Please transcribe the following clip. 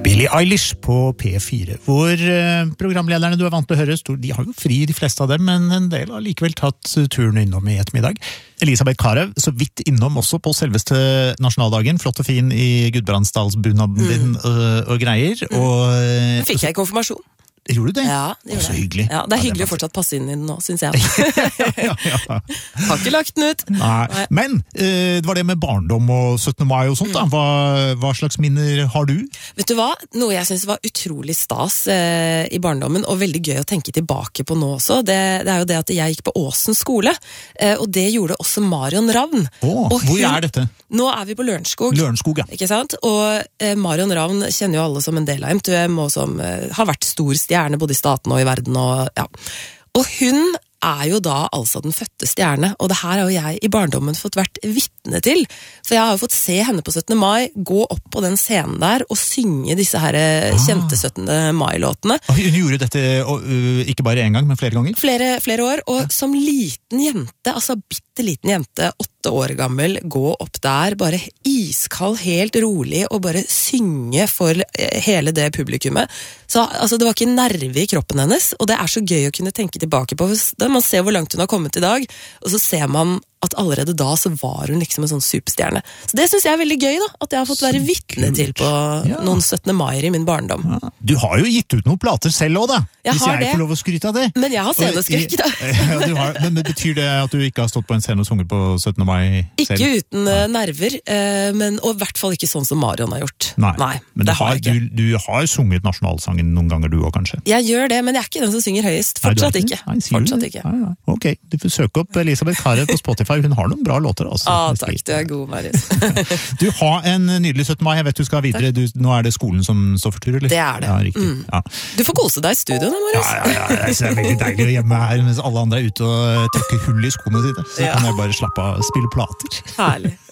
Billie Eilish på P4, hvor programlederne du vant til å høre, de har jo fri de fleste av dem, men en del har likevel tatt turen innom i ettermiddag. Elisabeth Karev, så vidt innom også på selveste nasjonaldagen, flott og fin i Gudbrandsdalsbunaden din og greier. Og fikk jeg konfirmasjon. Gjorde du det? Ja, det gjorde så hyggelig. Ja, det hyggelig å fortsatt passe inn i den nå, synes jeg. Har ikke lagt den ut. Nei. Men det var det med barndom og 17. mai og sånt da. Hva slags minner har du? Vet du hva? Noe jeg synes var utrolig stas i barndommen, og veldig gøy å tenke tilbake på nå også, det er jo det at jeg gikk på Åsen skole, og det gjorde også Marion Ravn. Hvor er dette? Nå er vi på Lørenskog. Lørenskog, ja. Ikke sant? Og Marion Ravn kjenner jo alle som en del av MTM, og som har vært stor stjerne både i staten og i verden. Og hun er jo da altså den fødte stjerne, og det her har jo jeg i barndommen fått vært vitne til. For jeg har jo fått se henne på 17. mai, gå opp på den scenen der og synge disse her kjente 17. mai-låtene. Hun gjorde dette ikke bare en gang, men flere ganger? Flere år, og som liten jente, altså bitteliten jente, 8 år gammel, gå opp der, bare iskald, helt rolig, og bare synge for hele det publikummet. Så altså, det var ikke nerve i kroppen hennes, og det er så gøy å kunne tenke tilbake på. Man ser hvor langt hun har kommet i dag, og så ser man at allerede da så var hun liksom en sånn superstjerne. Så det synes jeg er veldig gøy da, at jeg har fått være vitne til på noen 17. mai i min barndom. Ja. Du har jo gitt ut noen plater selv også da, hvis jeg får lov å skryte av det. Men jeg har sceneskrekk da. Men betyr det at du ikke har stått på en scene og sunget på 17. mai selv? Ikke uten nerver, og i hvert fall ikke sånn som Marion har gjort. Nei, men du har sunget nasjonalsangen noen ganger du også, kanskje? Jeg gjør det, men jeg er ikke den som synger høyest. Fortsatt ikke. Fortsatt ikke. Ok, du får søke opp Elisabeth Karev på Spotify. Hun har noen bra låter altså. Takk, du er god, Marius. Du har en nydelig 17. mai, jeg vet du skal videre. Nå er det skolen som står for tur, eller? Det er det. Ja, riktig. Ja. Du får kose deg i studio da, Marius. Ja, det er veldig deilig å hjemme her, mens alle andre er ute og trykker hull i skoene sine. Så kan jeg bare slappe av og spille plater. Herlig.